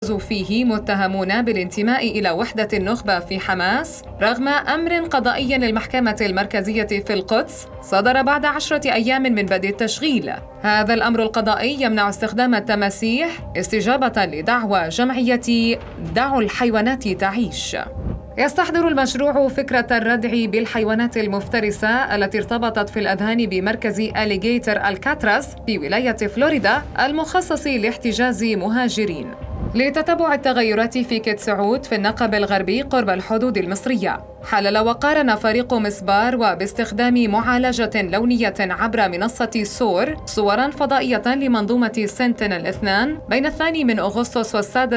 يحجز فيه متهمون بالانتماء إلى وحدة النخبة في حماس رغم أمر قضائي للمحكمة المركزية في القدس صدر بعد 10 أيام من بدء التشغيل. هذا الأمر القضائي يمنع استخدام التماسيح استجابة لدعوى جمعية دعوا الحيوانات تعيش. يستحضر المشروع فكرة الردع بالحيوانات المفترسة التي ارتبطت في الأذهان بمركز أليغيتر الكاتراس في ولاية فلوريدا المخصص لاحتجاز مهاجرين. لتتبع التغيرات في كيت سعود في النقب الغربي قرب الحدود المصرية، حلل وقارن فريق مسبار وباستخدام معالجة لونية عبر منصة سور صوراً فضائية لمنظومة سنتينل 2 بين 2 أغسطس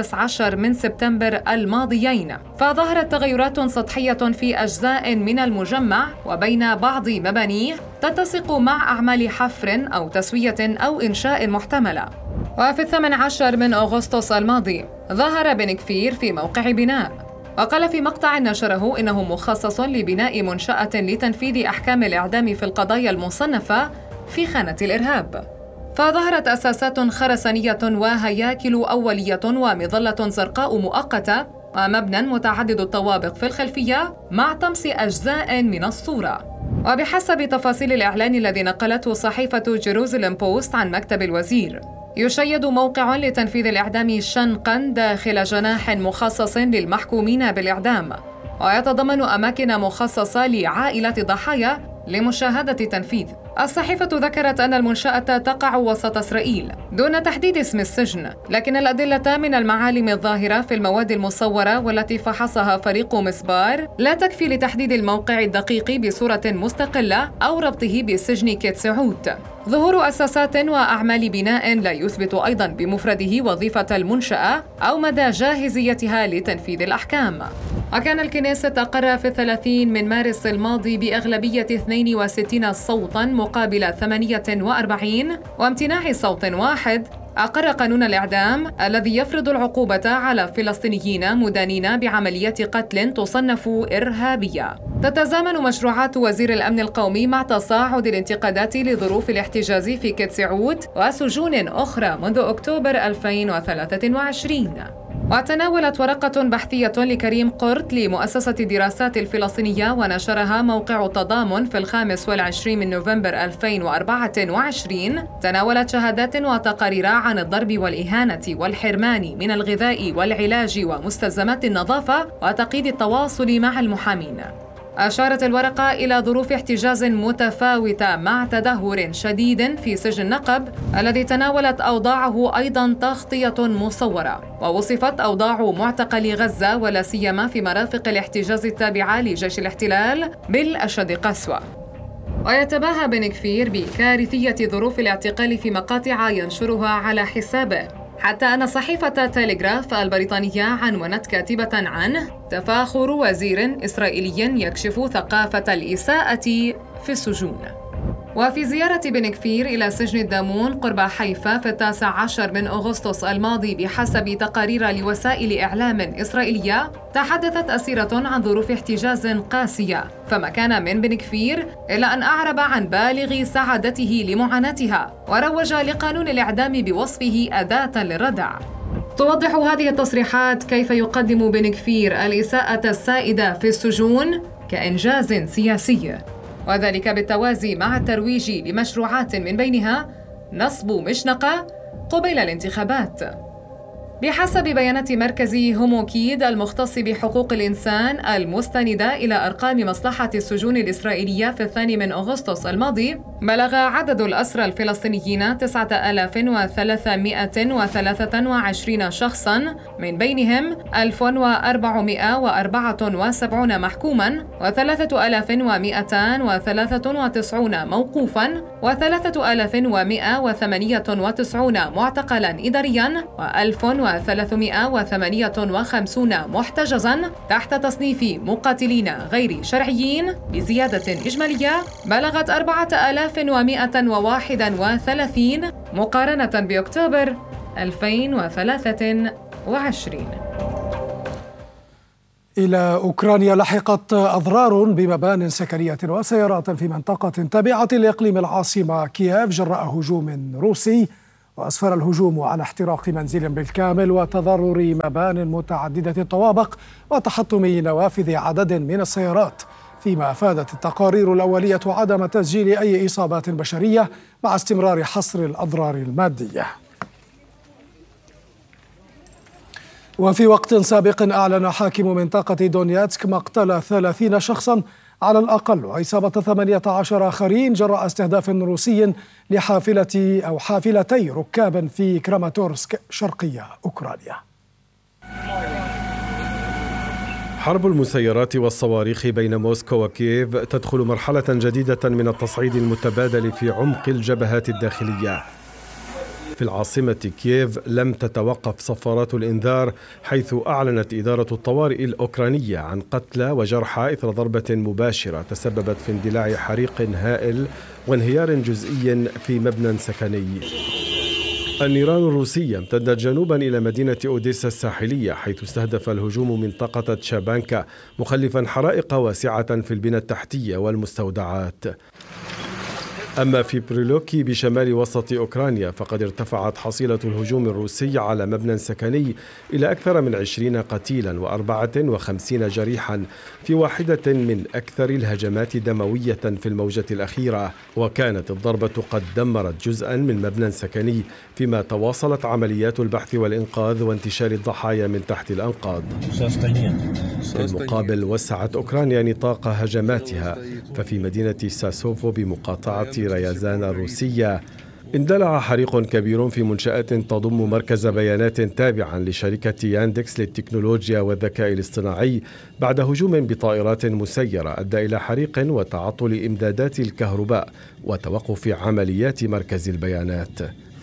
و16 سبتمبر الماضيين، فظهرت تغيرات سطحية في أجزاء من المجمع وبين بعض مبانيه تتسق مع أعمال حفر أو تسوية أو إنشاء محتملة. وفي 18 أغسطس الماضي ظهر بن كفير في موقع بناء، وقال في مقطع نشره إنه مخصص لبناء منشأة لتنفيذ أحكام الإعدام في القضايا المصنفة في خانة الإرهاب. فظهرت أساسات خرسانية وهياكل أولية ومظلة زرقاء مؤقتة ومبنى متعدد الطوابق في الخلفية مع طمس أجزاء من الصورة. وبحسب تفاصيل الإعلان الذي نقلته صحيفة جيروزاليم بوست عن مكتب الوزير، يشيد موقع لتنفيذ الإعدام شنقاً داخل جناح مخصص للمحكومين بالإعدام، ويتضمن أماكن مخصصة لعائلة ضحايا لمشاهدة التنفيذ. الصحيفة ذكرت أن المنشأة تقع وسط إسرائيل دون تحديد اسم السجن، لكن الأدلة من المعالم الظاهرة في المواد المصورة والتي فحصها فريق مسبار لا تكفي لتحديد الموقع الدقيق بصورة مستقلة أو ربطه بسجن كيت سعود. ظهور أساسات وأعمال بناء لا يثبت أيضاً بمفرده وظيفة المنشأة أو مدى جاهزيتها لتنفيذ الأحكام. وكان الكنيست أقر في 30 مارس الماضي بأغلبية 62 صوتاً مقابل 48 وامتناع صوت واحد أقر قانون الإعدام الذي يفرض العقوبة على فلسطينيين مدانين بعملية قتل تصنف إرهابية. تتزامن مشروعات وزير الأمن القومي مع تصاعد الانتقادات لظروف الاحتجاز في كيت سعود وسجون أخرى منذ أكتوبر 2023. وتناولت ورقة بحثية لكريم قرط لمؤسسة الدراسات الفلسطينية ونشرها موقع التضامن في 25 نوفمبر 2024 تناولت شهادات وتقارير عن الضرب والإهانة والحرمان من الغذاء والعلاج ومستلزمات النظافة وتقييد التواصل مع المحامين. أشارت الورقة إلى ظروف احتجاز متفاوتة مع تدهور شديد في سجن النقب الذي تناولت أوضاعه أيضاً تغطية مصورة، ووصفت أوضاع معتقل غزة ولا سيما في مرافق الاحتجاز التابعة لجيش الاحتلال بالأشد قسوة. ويتباهى بن كفير بكارثية ظروف الاعتقال في مقاطع ينشرها على حسابه، حتى أن صحيفة تيليغراف البريطانية عنونت كاتبة عنه: تفاخر وزير إسرائيلي يكشف ثقافة الإساءة في السجون. وفي زيارة بن كفير إلى سجن الدامون قرب حيفا في 19 أغسطس الماضي بحسب تقارير لوسائل إعلام إسرائيلية، تحدثت أسيرة عن ظروف احتجاز قاسية، فما كان من بن كفير إلا أن أعرب عن بالغ سعادته لمعاناتها وروج لقانون الإعدام بوصفه أداة للردع. توضح هذه التصريحات كيف يقدم بن كفير الإساءة السائدة في السجون كإنجاز سياسي، وذلك بالتوازي مع الترويج لمشروعات من بينها نصب مشنقة قبيل الانتخابات. بحسب بيانات مركز هوموكيد المختص بحقوق الإنسان المستندة إلى أرقام مصلحة السجون الإسرائيلية في 2 أغسطس الماضي، بلغ عدد الأسرى الفلسطينيين 9323 شخصاً، من بينهم 1474 محكوماً و3193 موقوفاً و3198 معتقلاً إدارياً و1358 محتجزاً تحت تصنيف مقاتلين غير شرعيين، بزيادة إجمالية بلغت 4131 مقارنة بأكتوبر 2023. إلى أوكرانيا لحقت أضرار بمبان سكنية وسيارات في منطقة تابعة لإقليم العاصمة كييف جراء هجوم روسي وأسفر الهجوم عن احتراق منزل بالكامل وتضرر مبان متعددة الطوابق وتحطم نوافذ عدد من السيارات، فيما أفادت التقارير الأولية عدم تسجيل أي إصابات بشرية مع استمرار حصر الأضرار المادية. وفي وقت سابق أعلن حاكم منطقة دونياتسك مقتل 30 شخصا على الأقل وإصابة 18 آخرين جراء استهداف روسي حافلتي ركاب في كراماتورسك شرقية أوكرانيا. حرب المسيرات والصواريخ بين موسكو وكييف تدخل مرحلة جديدة من التصعيد المتبادل في عمق الجبهات الداخلية. في العاصمة كييف لم تتوقف صفارات الإنذار، حيث أعلنت إدارة الطوارئ الأوكرانية عن قتلى وجرحى إثر ضربة مباشرة تسببت في اندلاع حريق هائل وانهيار جزئي في مبنى سكني. النيران الروسية امتدت جنوبا إلى مدينة أوديسا الساحلية، حيث استهدف الهجوم منطقة تشابانكا مخلفا حرائق واسعة في البنى التحتية والمستودعات. أما في بريلوكي بشمال وسط أوكرانيا فقد ارتفعت حصيلة الهجوم الروسي على مبنى سكني إلى أكثر من 20 قتيلا و54 جريحا في واحدة من أكثر الهجمات دموية في الموجة الأخيرة، وكانت الضربة قد دمرت جزءا من مبنى سكني، فيما تواصلت عمليات البحث والإنقاذ وانتشال الضحايا من تحت الأنقاض. في المقابل وسعت أوكرانيا نطاق هجماتها، ففي مدينة ساسوفو بمقاطعة ريازان الروسية اندلع حريق كبير في منشأة تضم مركز بيانات تابعا لشركة ياندكس للتكنولوجيا والذكاء الاصطناعي بعد هجوم بطائرات مسيرة أدى إلى حريق وتعطل إمدادات الكهرباء وتوقف عمليات مركز البيانات.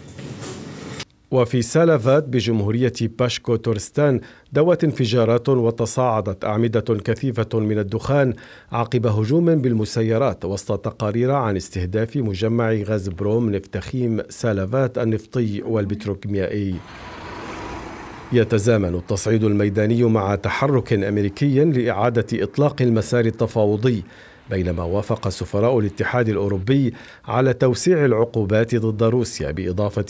وفي سالافات بجمهورية باشكو تورستان دوت انفجارات وتصاعدت أعمدة كثيفة من الدخان عقب هجوم بالمسيرات، وسط تقارير عن استهداف مجمع غاز بروم نفتخيم سالافات النفطي والبتروكيميائي. يتزامن التصعيد الميداني مع تحرك أمريكي لإعادة إطلاق المسار التفاوضي، بينما وافق سفراء الاتحاد الأوروبي على توسيع العقوبات ضد روسيا بإضافة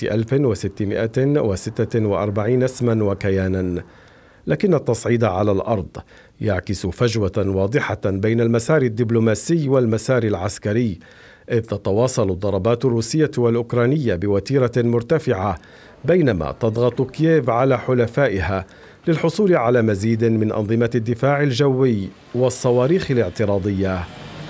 1646 اسما وكيانا. لكن التصعيد على الأرض يعكس فجوة واضحة بين المسار الدبلوماسي والمسار العسكري، إذ تتواصل الضربات الروسية والأوكرانية بوتيرة مرتفعة، بينما تضغط كييف على حلفائها للحصول على مزيد من أنظمة الدفاع الجوي والصواريخ الاعتراضية.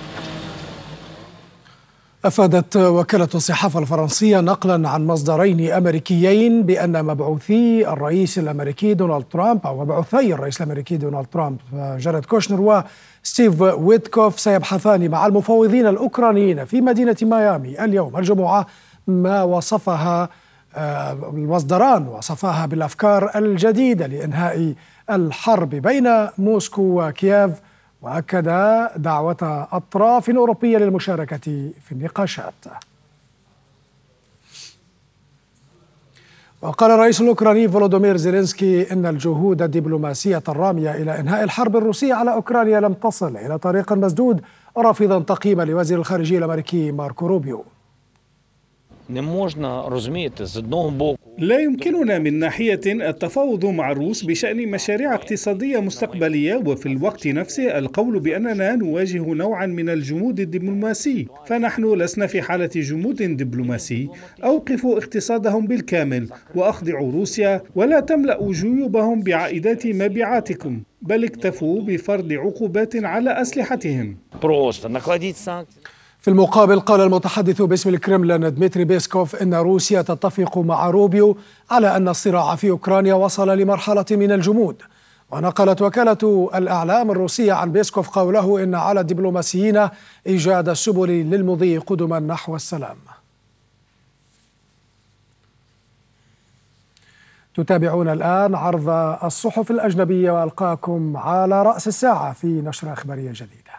أفادت وكالة الصحافة الفرنسية نقلا عن مصدرين أمريكيين بأن مبعوثي الرئيس الأمريكي دونالد ترامب أو مبعوثي الرئيس الأمريكي دونالد ترامب جاريد كوشنر وستيف ويتكوف سيبحثان مع المفاوضين الأوكرانيين في مدينة ميامي اليوم الجمعة ما وصفها المصدران وصفاها بالأفكار الجديدة لإنهاء الحرب بين موسكو وكييف، وأكد دعوة أطراف أوروبية للمشاركة في النقاشات. وقال الرئيس الأوكراني فولودومير زيلينسكي إن الجهود الدبلوماسية الرامية إلى إنهاء الحرب الروسية على أوكرانيا لم تصل إلى طريق مسدود، رافضا تقييم لوزير الخارجية الأمريكي ماركو روبيو. لا يمكننا من ناحية التفاوض مع الروس بشأن مشاريع اقتصادية مستقبلية، وفي الوقت نفسه القول بأننا نواجه نوعا من الجمود الدبلوماسي، فنحن لسنا في حالة جمود دبلوماسي. أوقفوا اقتصادهم بالكامل وأخضعوا روسيا، ولا تملأوا جيوبهم بعائدات مبيعاتكم، بل اكتفوا بفرض عقوبات على أسلحتهم. في المقابل قال المتحدث باسم الكرملين دمتري بيسكوف إن روسيا تتفق مع روبيو على أن الصراع في أوكرانيا وصل لمرحلة من الجمود. ونقلت وكالة الإعلام الروسية عن بيسكوف قوله إن على الدبلوماسيين إيجاد السبل للمضي قدما نحو السلام. تتابعون الآن عرض الصحف الأجنبية، وألقاكم على رأس الساعة في نشرة إخبارية جديدة.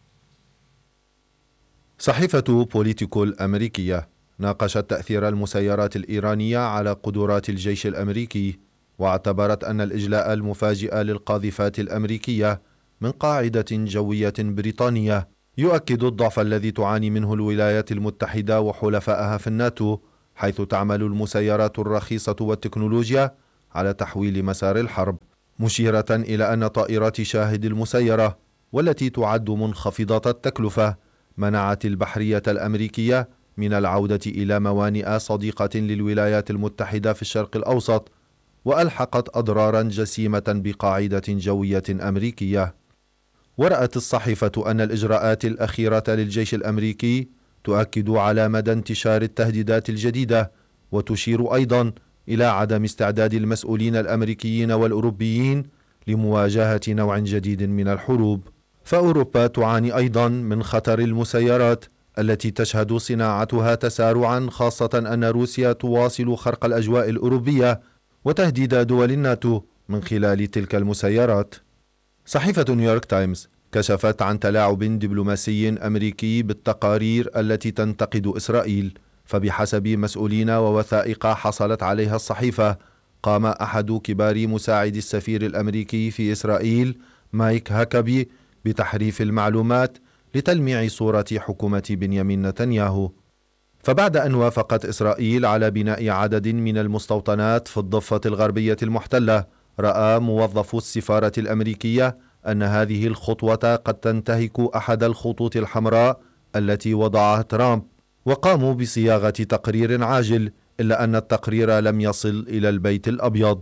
صحيفة بوليتيكو الأمريكية ناقشت تأثير المسيرات الإيرانية على قدرات الجيش الأمريكي، واعتبرت أن الإجلاء المفاجئ للقاذفات الأمريكية من قاعدة جوية بريطانية يؤكد الضعف الذي تعاني منه الولايات المتحدة وحلفائها في الناتو، حيث تعمل المسيرات الرخيصة والتكنولوجيا على تحويل مسار الحرب، مشيرة إلى أن طائرات شاهد المسيرة والتي تعد منخفضة التكلفة منعت البحرية الأمريكية من العودة إلى موانئ صديقة للولايات المتحدة في الشرق الأوسط، وألحقت أضرارا جسيمة بقاعدة جوية أمريكية. ورأت الصحيفة أن الإجراءات الأخيرة للجيش الأمريكي تؤكد على مدى انتشار التهديدات الجديدة، وتشير أيضا إلى عدم استعداد المسؤولين الأمريكيين والأوروبيين لمواجهة نوع جديد من الحروب. فأوروبا تعاني أيضا من خطر المسيرات التي تشهد صناعتها تسارعا، خاصة أن روسيا تواصل خرق الأجواء الأوروبية وتهديد دول الناتو من خلال تلك المسيرات. صحيفة نيويورك تايمز كشفت عن تلاعب دبلوماسي أمريكي بالتقارير التي تنتقد إسرائيل، فبحسب مسؤولين ووثائق حصلت عليها الصحيفة، قام أحد كبار مساعدي السفير الأمريكي في إسرائيل مايك هاكابي بتحريف المعلومات لتلميع صورة حكومة بنيامين نتنياهو. فبعد أن وافقت إسرائيل على بناء عدد من المستوطنات في الضفة الغربية المحتلة، رأى موظفو السفارة الأمريكية أن هذه الخطوة قد تنتهك أحد الخطوط الحمراء التي وضعها ترامب، وقاموا بصياغة تقرير عاجل، إلا أن التقرير لم يصل إلى البيت الأبيض.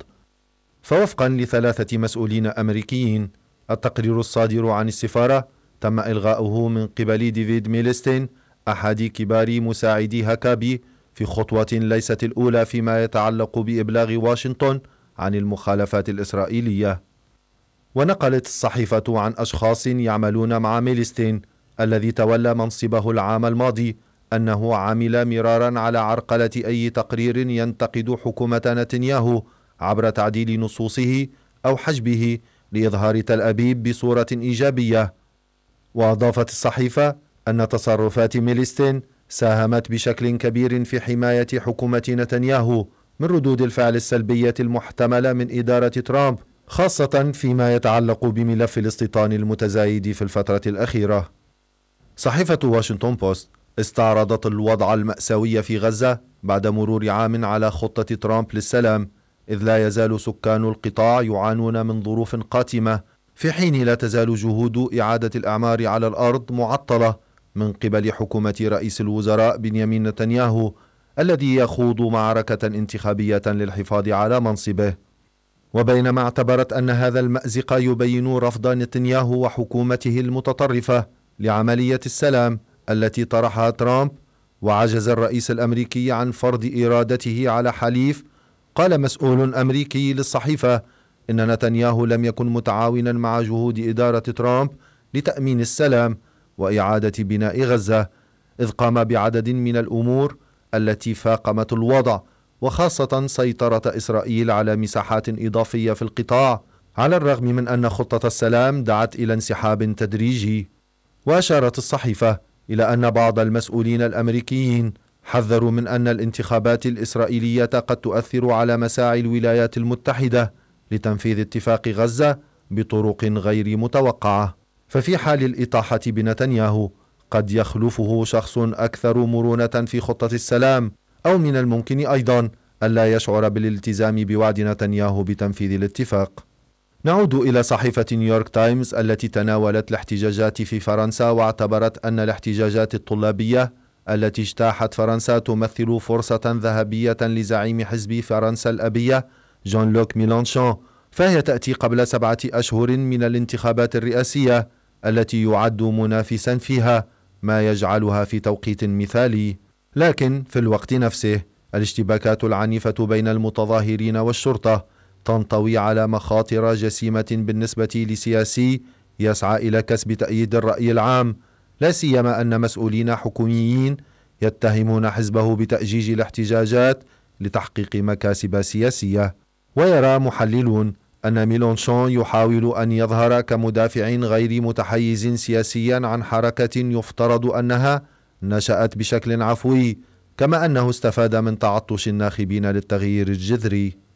فوفقا ل3 مسؤولين أمريكيين، التقرير الصادر عن السفارة تم إلغاؤه من قبل ديفيد ميلستين أحد كبار مساعدي هاكابي في خطوة ليست الأولى فيما يتعلق بإبلاغ واشنطن عن المخالفات الإسرائيلية. ونقلت الصحيفة عن أشخاص يعملون مع ميلستين الذي تولى منصبه العام الماضي أنه عمل مرارا على عرقلة أي تقرير ينتقد حكومة نتنياهو عبر تعديل نصوصه أو حجبه لإظهار تل أبيب بصورة إيجابية. وأضافت الصحيفة أن تصرفات ميلستين ساهمت بشكل كبير في حماية حكومة نتنياهو من ردود الفعل السلبية المحتملة من إدارة ترامب، خاصة فيما يتعلق بملف الاستيطان المتزايد في الفترة الأخيرة. صحيفة واشنطن بوست استعرضت الوضع المأساوي في غزة بعد مرور عام على خطة ترامب للسلام، إذ لا يزال سكان القطاع يعانون من ظروف قاتمة، في حين لا تزال جهود إعادة الأعمار على الأرض معطلة من قبل حكومة رئيس الوزراء بنيامين نتنياهو الذي يخوض معركة انتخابية للحفاظ على منصبه. وبينما اعتبرت أن هذا المأزق يبين رفض نتنياهو وحكومته المتطرفة لعملية السلام التي طرحها ترامب، وعجز الرئيس الأمريكي عن فرض إرادته على حليف، قال مسؤول أمريكي للصحيفة إن نتنياهو لم يكن متعاونا مع جهود إدارة ترامب لتأمين السلام وإعادة بناء غزة، إذ قام بعدد من الأمور التي فاقمت الوضع، وخاصة سيطرة إسرائيل على مساحات إضافية في القطاع، على الرغم من أن خطة السلام دعت إلى انسحاب تدريجي. وأشارت الصحيفة إلى أن بعض المسؤولين الأمريكيين حذروا من أن الانتخابات الإسرائيلية قد تؤثر على مساعي الولايات المتحدة لتنفيذ اتفاق غزة بطرق غير متوقعة، ففي حال الإطاحة بنتنياهو قد يخلفه شخص أكثر مرونة في خطة السلام، أو من الممكن أيضا ألا يشعر بالالتزام بوعد نتنياهو بتنفيذ الاتفاق. نعود إلى صحيفة نيويورك تايمز التي تناولت الاحتجاجات في فرنسا، واعتبرت أن الاحتجاجات الطلابية التي اجتاحت فرنسا تمثل فرصة ذهبية لزعيم حزب فرنسا الأبية جون لوك ميلانشون، فهي تأتي قبل 7 أشهر من الانتخابات الرئاسية التي يعد منافسا فيها، ما يجعلها في توقيت مثالي. لكن في الوقت نفسه الاشتباكات العنيفة بين المتظاهرين والشرطة تنطوي على مخاطر جسيمة بالنسبة لسياسي يسعى إلى كسب تأييد الرأي العام، لا سيما أن مسؤولين حكوميين يتهمون حزبه بتأجيج الاحتجاجات لتحقيق مكاسب سياسية. ويرى محللون أن ميلانشون يحاول أن يظهر كمدافع غير متحيز سياسيا عن حركة يفترض أنها نشأت بشكل عفوي، كما أنه استفاد من تعطش الناخبين للتغيير الجذري.